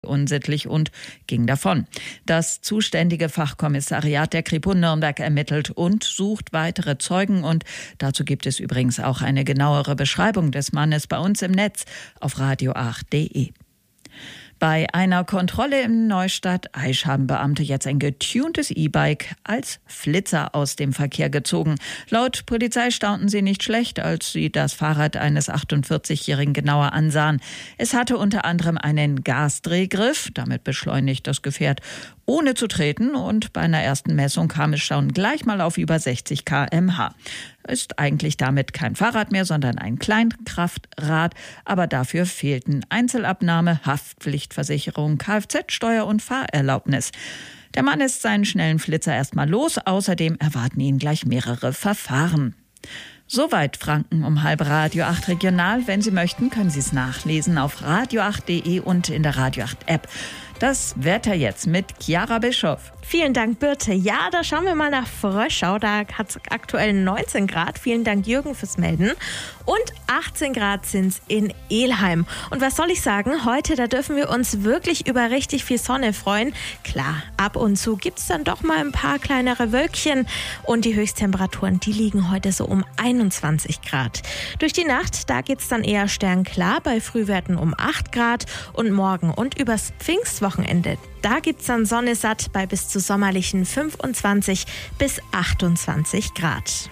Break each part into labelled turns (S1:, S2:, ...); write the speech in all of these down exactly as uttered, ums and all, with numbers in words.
S1: unsittlich und ging davon. Das zuständige Fachkommissariat der Kripo Nürnberg ermittelt und sucht weitere Zeugen, und dazu gibt es übrigens auch eine genauere Beschreibung des Mannes bei uns im Netz auf radio acht punkt de. Bei einer Kontrolle in Neustadt-Aisch haben Beamte jetzt ein getuntes E-Bike als Flitzer aus dem Verkehr gezogen. Laut Polizei staunten sie nicht schlecht, als sie das Fahrrad eines achtundvierzigjährigen genauer ansahen. Es hatte unter anderem einen Gasdrehgriff, damit beschleunigt das Gefährt ohne zu treten, und bei einer ersten Messung kam es schon gleich mal auf über sechzig Kilometer pro Stunde. Ist eigentlich damit kein Fahrrad mehr, sondern ein Kleinkraftrad, aber dafür fehlten Einzelabnahme, Haftpflichtversicherung, Kfz-Steuer und Fahrerlaubnis. Der Mann ist seinen schnellen Flitzer erstmal los, außerdem erwarten ihn gleich mehrere Verfahren. Soweit Franken um halb Radio acht Regional. Wenn Sie möchten, können Sie es nachlesen auf radio acht punkt de und in der Radio acht App. Das Wetter jetzt mit Chiara Bischoff.
S2: Vielen Dank, Birte. Ja, da schauen wir mal nach Fröschau. Da hat es aktuell neunzehn Grad. Vielen Dank, Jürgen, fürs Melden. Und achtzehn Grad sind es in Elheim. Und was soll ich sagen? Heute, da dürfen wir uns wirklich über richtig viel Sonne freuen. Klar, ab und zu gibt es dann doch mal ein paar kleinere Wölkchen. Und die Höchsttemperaturen, die liegen heute so um einundzwanzig Grad. Durch die Nacht, da geht es dann eher sternklar bei Frühwerten um acht Grad. Und morgen und übers Pfingstwochenende, da gibt es dann Sonne satt bei bis zu sommerlichen fünfundzwanzig bis achtundzwanzig Grad.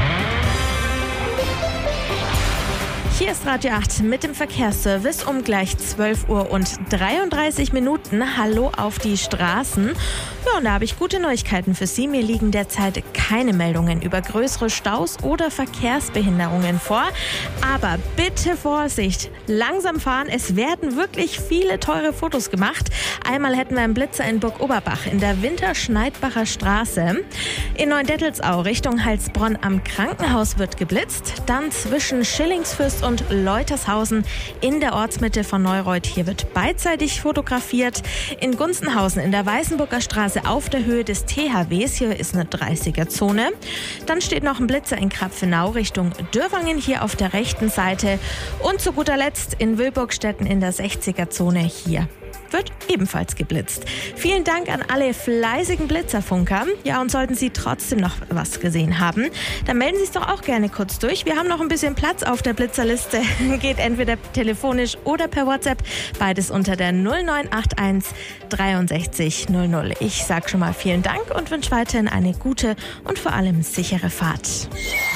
S2: Hier ist Radio acht mit dem Verkehrsservice um gleich zwölf Uhr und dreiunddreißig Minuten. Hallo auf die Straßen. Ja, und da habe ich gute Neuigkeiten für Sie. Mir liegen derzeit keine Meldungen über größere Staus oder Verkehrsbehinderungen vor. Aber bitte Vorsicht, langsam fahren. Es werden wirklich viele teure Fotos gemacht. Einmal hätten wir einen Blitzer in Burg Oberbach in der Winterschneidbacher Straße. In Neudettelsau Richtung Heilsbronn am Krankenhaus wird geblitzt. Dann zwischen Schillingsfürst und Leutershausen in der Ortsmitte von Neureuth. Hier wird beidseitig fotografiert. In Gunzenhausen in der Weißenburger Straße auf der Höhe des T H Ws. Hier ist eine dreißiger-Zone. Dann steht noch ein Blitzer in Krapfenau Richtung Dürrwangen hier auf der rechten Seite. Und zu guter Letzt in Wilburgstetten in der sechziger-Zone. Hier wird ebenfalls geblitzt. Vielen Dank an alle fleißigen Blitzerfunker. Ja, und sollten Sie trotzdem noch was gesehen haben, dann melden Sie es doch auch gerne kurz durch. Wir haben noch ein bisschen Platz auf der Blitzerliste. Geht entweder telefonisch oder per WhatsApp. Beides unter der null neun acht eins dreiundsechzig null null. Ich sag schon mal vielen Dank und wünsche weiterhin eine gute und vor allem sichere Fahrt.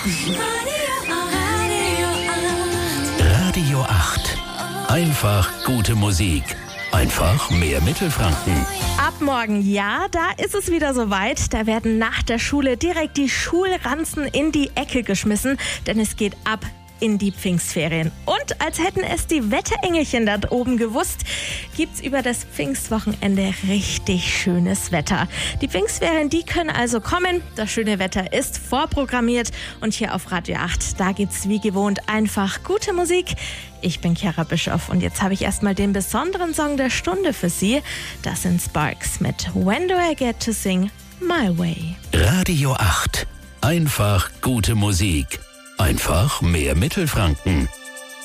S3: Radio acht. Einfach gute Musik. Einfach mehr Mittelfranken.
S2: Ab morgen, ja, da ist es wieder soweit. Da werden nach der Schule direkt die Schulranzen in die Ecke geschmissen, denn es geht ab in die Pfingstferien. Und als hätten es die Wetterengelchen da oben gewusst, gibt's über das Pfingstwochenende richtig schönes Wetter. Die Pfingstferien, die können also kommen. Das schöne Wetter ist vorprogrammiert. Und hier auf Radio acht, da gibt's wie gewohnt einfach gute Musik. Ich bin Chiara Bischoff und jetzt habe ich erstmal den besonderen Song der Stunde für Sie. Das sind Sparks mit When Do I Get to Sing My Way.
S3: Radio acht. Einfach gute Musik. Einfach mehr Mittelfranken.